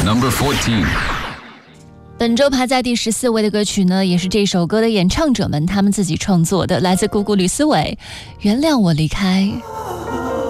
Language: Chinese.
Number 14. 本周排在第14位的歌曲呢，也是这首歌的演唱者们他们自己创作的，来自姑姑吕思伟，《原谅我离开》。